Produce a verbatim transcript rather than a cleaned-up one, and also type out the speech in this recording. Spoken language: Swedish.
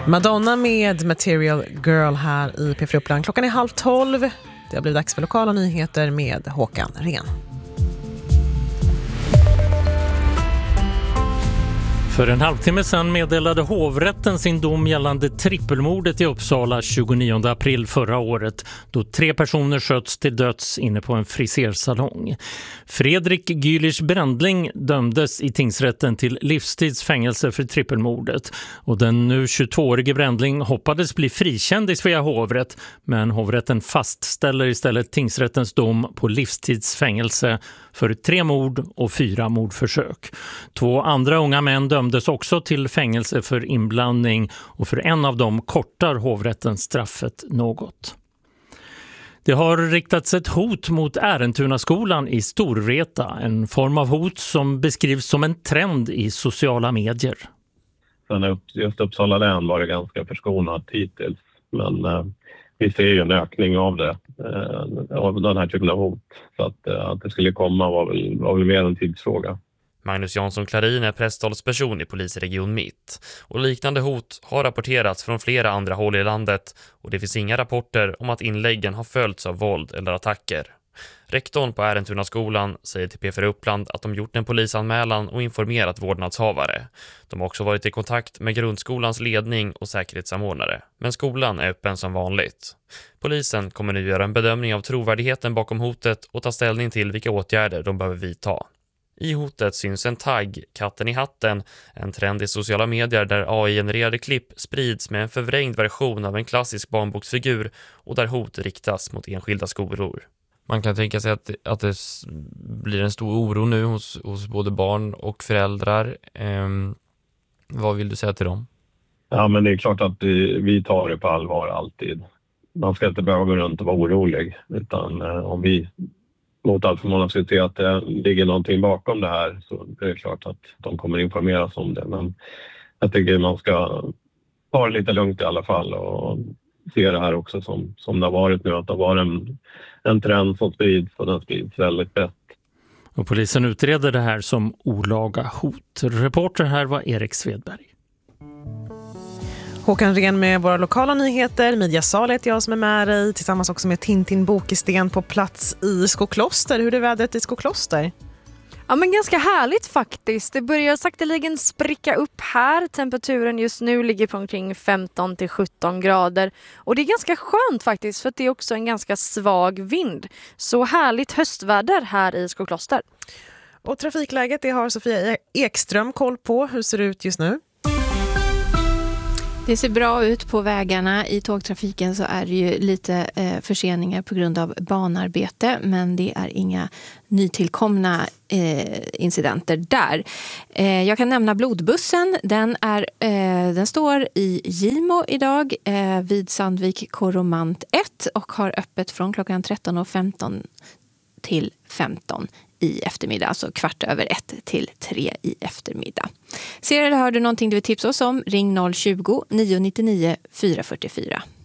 Madonna med Material Girl här i P fyra Uppland. Klockan är halv tolv. Det har blivit dags för lokala nyheter med Håkan Ren. För en halvtimme sedan meddelade hovrätten sin dom gällande trippelmordet i Uppsala tjugonionde april förra året, då tre personer sköts till döds inne på en frisersalong. Fredrik Gylish Brändling dömdes i tingsrätten till livstidsfängelse för trippelmordet, och den nu tjugotvåårige Brändling hoppades bli frikänd i Svea hovrätt, men hovrätten fastställer istället tingsrättens dom på livstidsfängelse för tre mord och fyra mordförsök. Två andra unga män dömdes också till fängelse för inblandning, och för en av dem kortar hovrätten straffet något. Det har riktats ett hot mot Ärentunaskolan i Storvreta, en form av hot som beskrivs som en trend i sociala medier. Sen just Uppsala län var det ganska förskonat hittills, men eh, vi ser ju en ökning av det, eh, av den här typen av hot. Så att, eh, att det skulle komma var väl, var väl mer en tidsfråga. Magnus Jansson Klarin är presstalsperson i polisregion Mitt, och liknande hot har rapporterats från flera andra håll i landet, och det finns inga rapporter om att inläggen har följts av våld eller attacker. Rektorn på Ärentunaskolan säger till P fyra Uppland att de gjort en polisanmälan och informerat vårdnadshavare. De har också varit i kontakt med grundskolans ledning och säkerhetssamordnare, men skolan är öppen som vanligt. Polisen kommer nu göra en bedömning av trovärdigheten bakom hotet och ta ställning till vilka åtgärder de behöver vidta. I hotet syns en tagg, katten i hatten, en trend i sociala medier där A I-genererade klipp sprids med en förvrängd version av en klassisk barnboksfigur och där hot riktas mot enskilda skolor. Man kan tänka sig att, att det blir en stor oro nu hos, hos både barn och föräldrar. Ehm, vad vill du säga till dem? Ja, men det är klart att vi tar det på allvar alltid. Man ska inte behöva gå runt och vara orolig, utan eh, om vi mot allt för många ska se att det ligger någonting bakom det här, så är det klart att de kommer informeras om det. Men jag tycker man ska ta det lite lugnt i alla fall och se det här också som, som det har varit nu, att det var en, en trend som sprids, och den sprids väldigt brett. Och polisen utreder det här som olaga hot. Reporter här var Erik Svedberg. Håkan Ren med våra lokala nyheter. Media Salet, jag som är med dig, tillsammans också med Tintin Bokesten på plats i Skokloster. Hur är vädret i Skokloster? Ja, men ganska härligt faktiskt. Det börjar sakteligen spricka upp här. Temperaturen just nu ligger på omkring femton till sjutton grader. Och det är ganska skönt faktiskt, för att det är också en ganska svag vind. Så härligt höstväder här i Skokloster. Och trafikläget, det har Sofia Ekström koll på. Hur ser det ut just nu? Det ser bra ut på vägarna. I tågtrafiken så är det ju lite eh, förseningar på grund av banarbete, men det är inga nytillkomna eh, incidenter där. Eh, jag kan nämna blodbussen. Den, är, eh, den står i Gimo idag eh, vid Sandvik Koromant ett och har öppet från klockan tretton och femton till femton i eftermiddag, alltså kvart över ett till tre i eftermiddag. Ser eller hör du någonting du vill tipsa oss om? Ring noll tjugo, nio nio nio, fyra fyra fyra.